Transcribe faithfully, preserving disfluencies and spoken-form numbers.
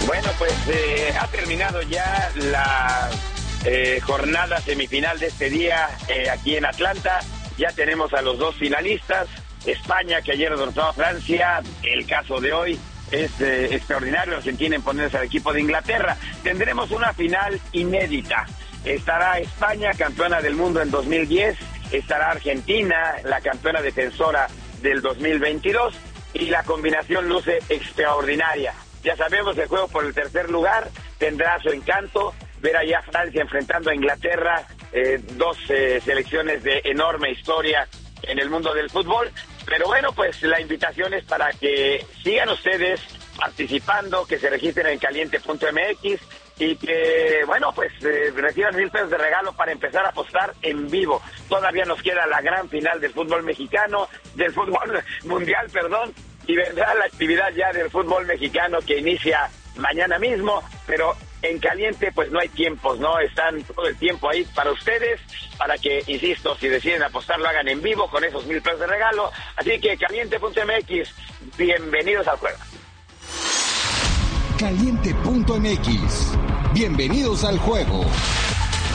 Bueno, pues eh, ha terminado ya la eh, jornada semifinal de este día eh, aquí en Atlanta. Ya tenemos a los dos finalistas. España, que ayer derrotó a Francia. El caso de hoy es eh, extraordinario. Argentina en ponerse al equipo de Inglaterra. Tendremos una final inédita. Estará España, campeona del mundo en dos mil diez. Estará Argentina, la campeona defensora del dos mil veintidós. Y la combinación luce extraordinaria. Ya sabemos, el juego por el tercer lugar tendrá su encanto. Ver allá a Francia enfrentando a Inglaterra, eh, dos eh, selecciones de enorme historia en el mundo del fútbol. Pero bueno, pues la invitación es para que sigan ustedes participando, que se registren en caliente punto m x y que, bueno, pues eh, reciban mil pesos de regalo para empezar a apostar en vivo. Todavía nos queda la gran final del fútbol mexicano, del fútbol mundial, perdón, y vendrá la actividad ya del fútbol mexicano que inicia mañana mismo, pero en caliente pues no hay tiempos, ¿no? Están todo el tiempo ahí para ustedes, para que, insisto, si deciden apostar lo hagan en vivo con esos mil pesos de regalo. Así que caliente punto m x, bienvenidos al juego. caliente punto m x, bienvenidos al juego.